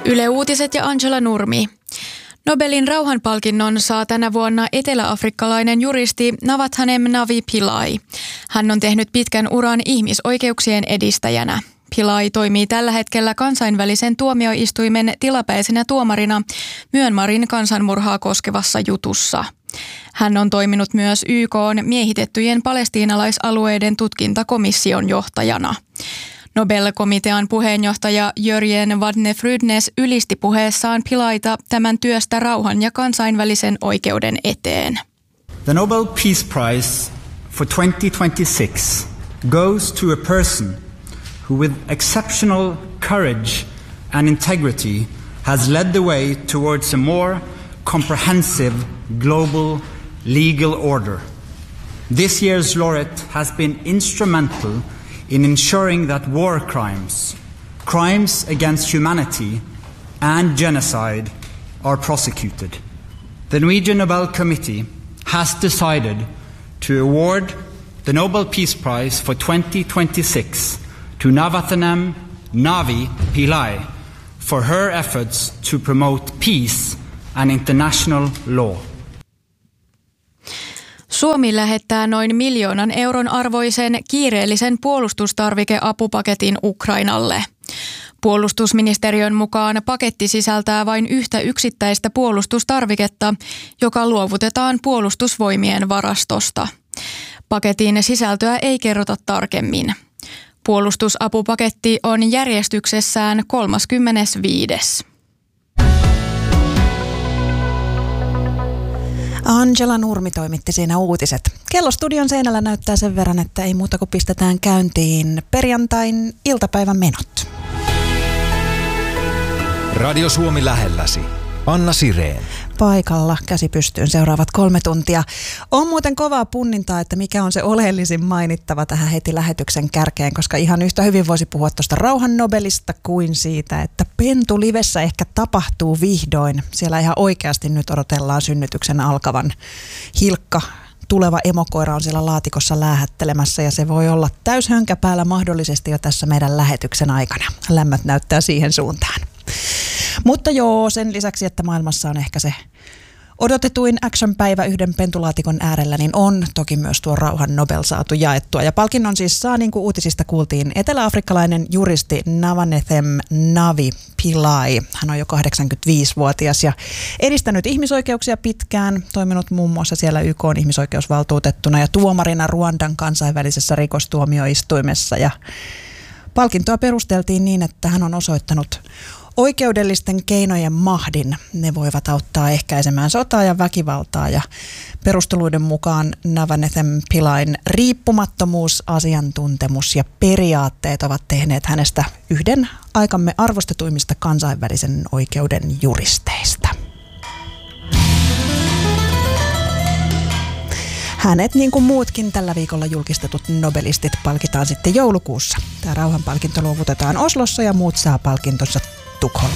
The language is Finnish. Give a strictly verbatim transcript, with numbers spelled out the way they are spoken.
Yle Uutiset ja Angela Nurmi. Nobelin rauhanpalkinnon saa tänä vuonna eteläafrikkalainen juristi Navathanem Navi Pillay. Hän on tehnyt pitkän uran ihmisoikeuksien edistäjänä. Pillay toimii tällä hetkellä kansainvälisen tuomioistuimen tilapäisenä tuomarina Myanmarin kansanmurhaa koskevassa jutussa. Hän on toiminut myös Y K:n miehitettyjen palestiinalaisalueiden tutkintakomission johtajana. Nobel-komitean puheenjohtaja Jörgen Wadne-Frydnes ylisti puheessaan Pillayta tämän työstä rauhan ja kansainvälisen oikeuden eteen. The Nobel Peace Prize for twenty twenty-six goes to a person who with exceptional courage and integrity has led the way towards a more comprehensive global legal order. This year's laureate has been instrumental in ensuring that war crimes, crimes against humanity and genocide are prosecuted. The Norwegian Nobel Committee has decided to award the Nobel Peace Prize for twenty twenty-six to Navathanem Navi Pillay for her efforts to promote peace and international law. Suomi lähettää noin miljoonan euron arvoisen kiireellisen puolustustarvikeapupaketin Ukrainalle. Puolustusministeriön mukaan paketti sisältää vain yhtä yksittäistä puolustustarviketta, joka luovutetaan puolustusvoimien varastosta. Paketin sisältöä ei kerrota tarkemmin. Puolustusapupaketti on järjestyksessään kolmaskymmenesviides. Angela Nurmi toimitti siinä uutiset. Kello studion seinällä näyttää sen verran, että ei muuta kuin pistetään käyntiin perjantain iltapäivän menot. Radio Suomi lähelläsi. Anna Sireen. Paikalla, käsi pystyyn seuraavat kolme tuntia. On muuten kovaa punnintaa, että mikä on se oleellisin mainittava tähän heti lähetyksen kärkeen, koska ihan yhtä hyvin voisi puhua tuosta rauhan Nobelista kuin siitä, että Pentu Livessä ehkä tapahtuu vihdoin. Siellä ihan oikeasti nyt odotellaan synnytyksen alkavan. Hilkka, tuleva emokoira on siellä laatikossa läähättelemässä ja se voi olla täyshönkä päällä mahdollisesti jo tässä meidän lähetyksen aikana. Lämmät näyttää siihen suuntaan. Mutta joo, sen lisäksi, että maailmassa on ehkä se odotetuin action-päivä yhden pentulaatikon äärellä, niin on toki myös tuo rauhan Nobel saatu jaettua. Ja palkinnon siis saa, niin kuin uutisista kuultiin, eteläafrikkalainen juristi Navathanem Navi Pillay. Hän on jo kahdeksankymmentäviisivuotias ja edistänyt ihmisoikeuksia pitkään, toiminut muun muassa siellä Y K:n ihmisoikeusvaltuutettuna ja tuomarina Ruandan kansainvälisessä rikostuomioistuimessa. Ja palkintoa perusteltiin niin, että hän on osoittanut oikeudellisten keinojen mahdin. Ne voivat auttaa ehkäisemään sotaa ja väkivaltaa ja perusteluiden mukaan Navathanem Pillayn riippumattomuus, asiantuntemus ja periaatteet ovat tehneet hänestä yhden aikamme arvostetuimmista kansainvälisen oikeuden juristeista. Hänet, niin kuin muutkin tällä viikolla julkistetut nobelistit, palkitaan sitten joulukuussa. Tämä rauhanpalkinto luovutetaan Oslossa ja muut saa palkintonsa Tukholmassa.